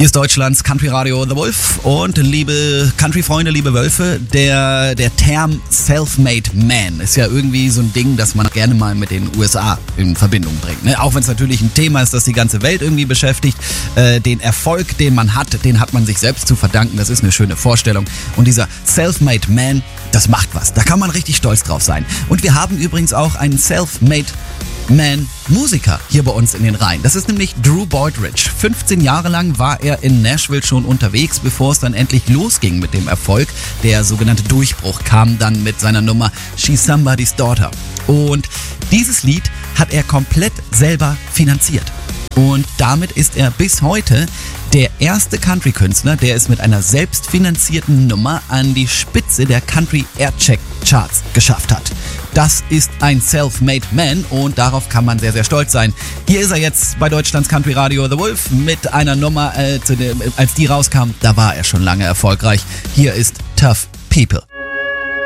Hier ist Deutschlands Country Radio The Wolf und liebe Country-Freunde, liebe Wölfe, der Term Self-Made Man ist ja irgendwie so ein Ding, das man gerne mal mit den USA in Verbindung bringt. Ne? Auch wenn es natürlich ein Thema ist, das die ganze Welt irgendwie beschäftigt. Den Erfolg, den man hat, den hat man sich selbst zu verdanken. Das ist eine schöne Vorstellung. Und dieser Self-Made Man, das macht was. Da kann man richtig stolz drauf sein. Und wir haben übrigens auch einen Self-Made Man-Musiker hier bei uns in den Reihen. Das ist nämlich Drew Boydridge. 15 Jahre lang war er in Nashville schon unterwegs, bevor es dann endlich losging mit dem Erfolg. Der sogenannte Durchbruch kam dann mit seiner Nummer She's Somebody's Daughter. Und dieses Lied hat er komplett selber finanziert. Und damit ist er bis heute der erste Country-Künstler, der es mit einer selbstfinanzierten Nummer an die Spitze der Country Aircheck Charts geschafft hat. Das ist ein Self-Made Man und darauf kann man sehr, sehr stolz sein. Hier ist er jetzt bei Deutschlands Country Radio The Wolf mit einer Nummer, als die rauskam, da war er schon lange erfolgreich. Hier ist Tough People.